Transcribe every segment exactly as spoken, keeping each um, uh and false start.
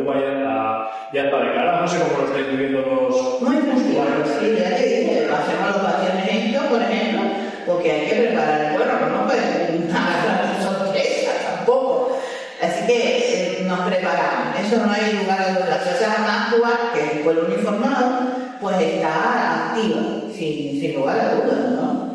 Cuba ya está, ya está declarada. No sé cómo lo estáis viviendo los... Muy tranquilo, sí, ya te dije, hacemos los vaciones esto, por ejemplo, porque hay que preparar el pueblo, no puede agarrar de sorpresa tampoco. Así que eh, nos preparamos, eso no hay lugar a dudas. O sea, además Cuba, que es el pueblo uniformado, pues está activa, sin, sin lugar a dudas, ¿no?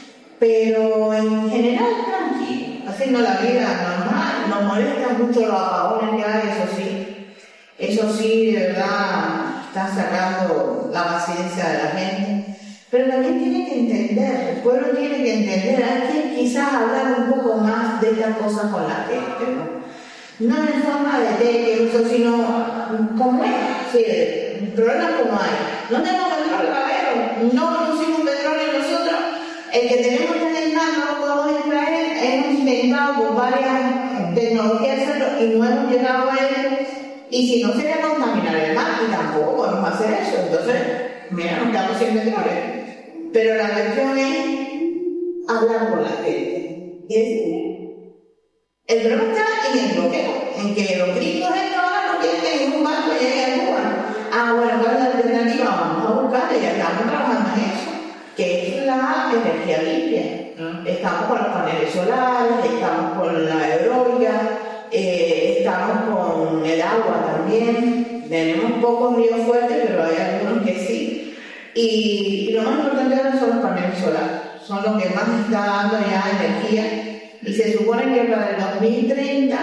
Pero en general tranquilo, haciendo la vida normal. Nos molestan mucho los apagones que hay, eso sí. Eso sí, de verdad, está sacando la paciencia de la gente. Pero también tiene que entender, el pueblo tiene que entender, hay que quizás hablar un poco más de estas cosas con la gente, ¿no? No en forma de techo, sino como es, sí, problemas como hay. No tenemos petróleo, a ver, no producimos petróleo nosotros, el que tenemos en el mar no lo podemos extraer, hemos intentado con varias tecnologías hacerlo y no hemos llegado a él, y si no sería contaminar el mar, y tampoco podemos hacer eso, entonces, mira, nos quedamos sin petróleo. Pero la cuestión es hablar con la gente. Y decir, el problema está en el bloqueo, en que los gringos estos ahora no quieren que ningún barco llegue a Cuba. Ah, bueno, ¿cuál es la alternativa? Vamos a buscar, y ya estamos trabajando en eso, que es la energía limpia. ¿Mm? Estamos con los paneles solares, estamos con la aeróbica, eh, estamos con el agua también. Tenemos pocos ríos fuertes, pero hay algunos que sí. Y, y lo más importante ahora son los paneles solares, son los que más está dando ya energía. Y se supone que para el dos mil treinta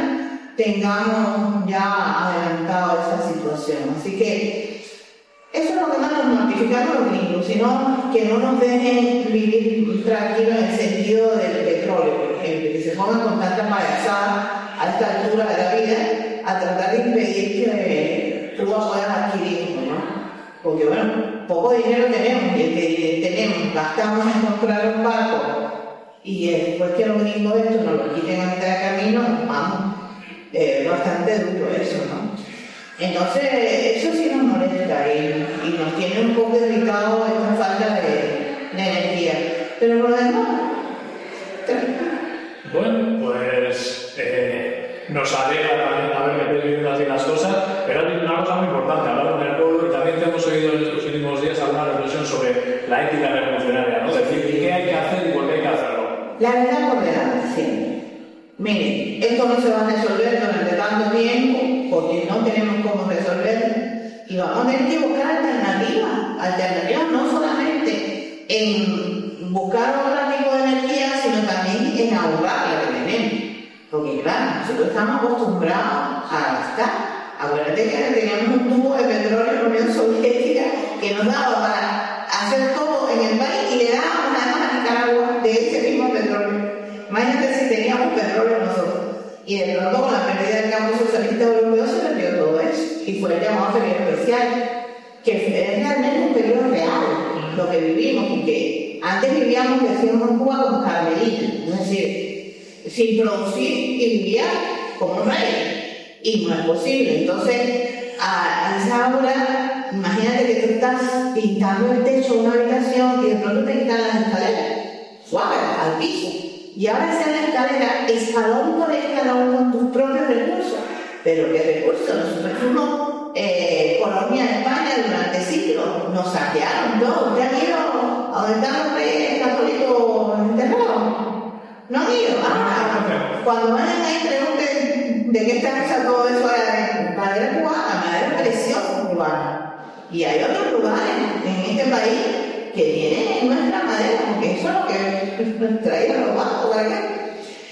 tengamos ya adelantado esa situación. Así que eso es lo que más nos mortificamos los gringos, sino que no nos dejen vivir tranquilos en el sentido del petróleo, por ejemplo, que se pongan con tanta payasada a esta altura de la vida a tratar de impedir que Cuba pueda adquirir, ¿no? Porque bueno, poco dinero tenemos, y el que tenemos, gastamos en comprar un barco, y después que los gringos estos nos lo quiten a mitad de camino, vamos, eh, bastante duro eso, ¿no? Entonces, eso sí nos molesta y, y nos tiene un poco irritado esta falta de, de energía. Pero por lo demás, tranquilo. Bueno, pues eh, nos alegra también haber vivido así las cosas, pero hay una cosa muy importante, hablar con el pueblo, y también te hemos oído en estos últimos días alguna reflexión sobre la ética revolucionaria, ¿no? Decir qué hay que hacer y por qué hay que hacerlo. La verdad por delante, siempre. Miren, esto no se va a resolver durante tanto tiempo, porque no tenemos cómo resolverlo, y vamos a tener que buscar alternativas, alternativas no solamente en buscar otro tipo de energía, sino también en ahorrar la que tenemos. Porque claro, nosotros estamos acostumbrados a gastar. Acuérdate que teníamos un tubo de petróleo en la Unión Soviética que nos daba para hacer todo en el país y le dábamos nada más a Nicaragua de ese mismo petróleo. Imagínate si teníamos petróleo nosotros. Y de pronto con la pérdida del campo socialista europeo se perdió todo eso. Y fue el llamado periodo especial, que es realmente un periodo real, lo que vivimos, porque antes vivíamos, decíamos en Cuba, como carmelitas, es decir, sin producir y vivía como un rey. Y no es posible. Entonces, a, a esa hora, imagínate que tú estás pintando el techo de una habitación y de pronto te quitan las escaleras, suave, al piso. Y ahora hacer la escalera escalón por escalón con tus propios recursos. Pero ¿qué recursos? Nosotros fuimos eh, colonia de España durante siglos, nos saquearon todo. ¿Usted ha ido a donde están los reyes católicos enterrados? No han ido. Ah, cuando vayan ahí pregunten de qué está hecha todo eso de madera cubana, madera preciosa cubana. Y hay otros lugares en este país que tienen nuestra madera, porque eso es lo que trae